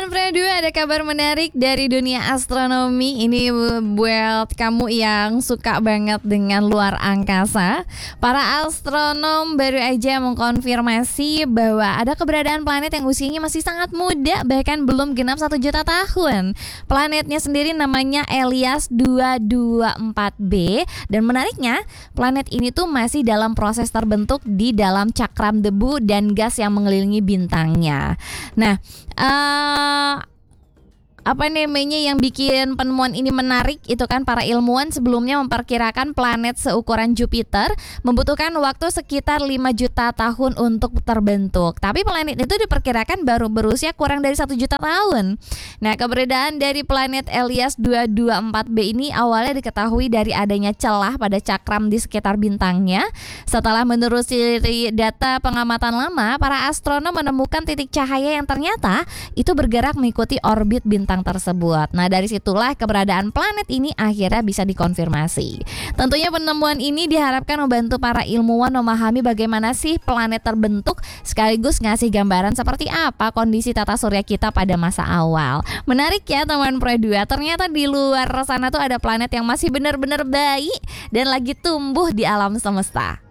Teman Pro 2, ada kabar menarik dari dunia astronomi. Ini buat kamu yang suka banget dengan luar angkasa. Para astronom baru aja mengkonfirmasi bahwa ada keberadaan planet yang usianya masih sangat muda, bahkan belum genap 1 juta tahun. Planetnya sendiri namanya Elias 224b. Dan menariknya, planet ini tuh masih dalam proses terbentuk di dalam cakram debu dan gas yang mengelilingi bintangnya. Nah, yang bikin penemuan ini menarik itu kan para ilmuwan sebelumnya memperkirakan planet seukuran Jupiter membutuhkan waktu sekitar 5 juta tahun untuk terbentuk. Tapi planet itu diperkirakan baru berusia kurang dari 1 juta tahun. Nah, keberadaan dari planet Elias 224b ini awalnya diketahui dari adanya celah pada cakram di sekitar bintangnya. Setelah menelusuri data pengamatan lama, para astronom menemukan titik cahaya yang ternyata itu bergerak mengikuti orbit bintang tersebut. Nah, dari situlah keberadaan planet ini akhirnya bisa dikonfirmasi. Tentunya penemuan ini diharapkan membantu para ilmuwan memahami bagaimana sih planet terbentuk, sekaligus ngasih gambaran seperti apa kondisi tata surya kita pada masa awal. Menarik ya teman Pro 2, ternyata di luar sana tuh ada planet yang masih benar-benar bayi dan lagi tumbuh di alam semesta.